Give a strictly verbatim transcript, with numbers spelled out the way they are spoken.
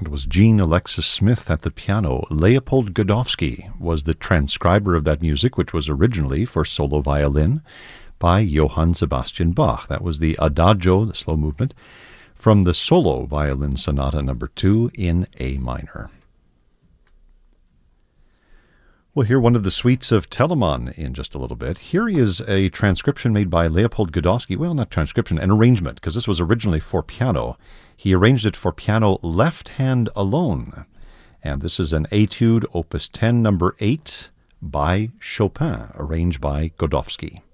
It was Jean Alexis Smith at the piano. Leopold Godowsky was the transcriber of that music, which was originally for solo violin by Johann Sebastian Bach. That was the Adagio, the slow movement, from the solo violin sonata number two in A minor. We'll hear one of the suites of Telemann in just a little bit. Here is a transcription made by Leopold Godowsky. Well, not transcription, an arrangement, because this was originally for piano. He arranged it for piano left hand alone. And this is an Etude, opus ten, number eight, by Chopin, arranged by Godowsky.